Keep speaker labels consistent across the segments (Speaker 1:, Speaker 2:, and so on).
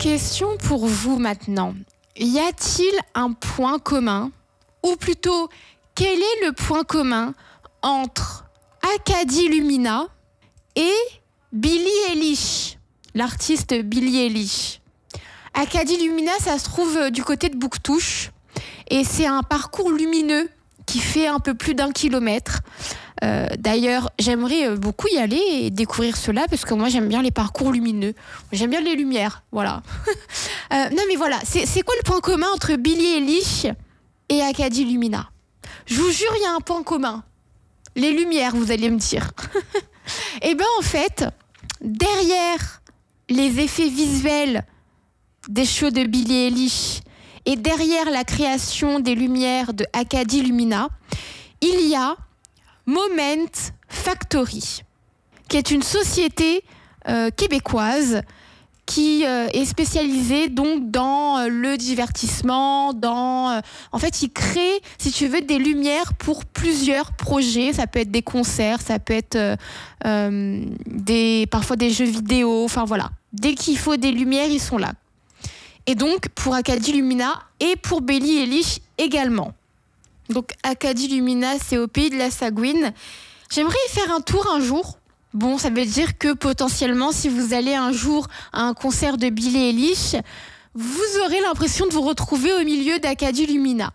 Speaker 1: question pour vous maintenant. Y a-t-il un point commun, ou plutôt, quel est le point commun entre Acadie Lumina et Billie Eilish, l'artiste Billie Eilish? Acadie Lumina, ça se trouve du côté de Bouctouche, et c'est un parcours lumineux qui fait un peu plus d'1 kilomètre. D'ailleurs, j'aimerais beaucoup y aller et découvrir cela parce que moi, j'aime bien les parcours lumineux. J'aime bien les lumières, voilà. Non, mais voilà, c'est quoi le point commun entre Billie Eilish et Acadie Lumina? Je vous jure, il y a un point commun. Les lumières, vous allez me dire. Eh bien, en fait, derrière les effets visuels des shows de Billie Eilish et derrière la création des lumières de Acadie Lumina, il y a Moment Factory, qui est une société québécoise qui est spécialisée donc dans le divertissement, en fait, ils créent, si tu veux, des lumières pour plusieurs projets. Ça peut être des concerts, ça peut être parfois des jeux vidéo, enfin voilà. Dès qu'il faut des lumières, ils sont là. Et donc, pour Acadie Lumina et pour Billie Eilish également. Donc, Acadie Lumina, c'est au pays de la Sagouine. J'aimerais y faire un tour un jour. Bon, ça veut dire que potentiellement, si vous allez un jour à un concert de Billie Eilish, vous aurez l'impression de vous retrouver au milieu d'Acadie Lumina.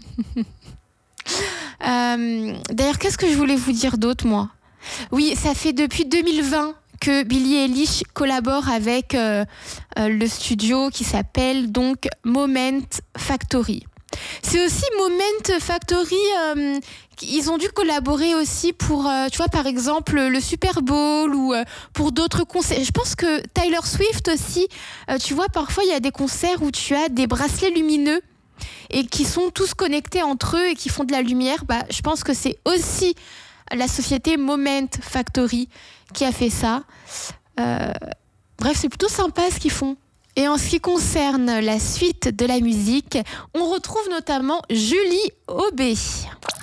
Speaker 1: D'ailleurs, qu'est-ce que je voulais vous dire d'autre, moi ? Oui, ça fait depuis 2020 que Billie Eilish collabore avec le studio qui s'appelle donc Moment Factory. C'est aussi Moment Factory, ils ont dû collaborer aussi pour, tu vois, par exemple, le Super Bowl ou pour d'autres concerts. Je pense que Taylor Swift aussi, tu vois, parfois il y a des concerts où tu as des bracelets lumineux et qui sont tous connectés entre eux et qui font de la lumière. Bah, je pense que c'est aussi la société Moment Factory qui a fait ça. Bref, c'est plutôt sympa ce qu'ils font. Et en ce qui concerne la suite de la musique, on retrouve notamment Julie Aubé.